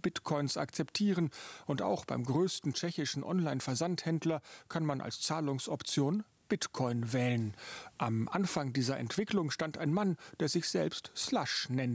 Bitcoins akzeptieren und auch beim größten tschechischen Online-Versandhändler kann man als Zahlungsoption Bitcoin wählen. Am Anfang dieser Entwicklung stand ein Mann, der sich selbst Slush nennt.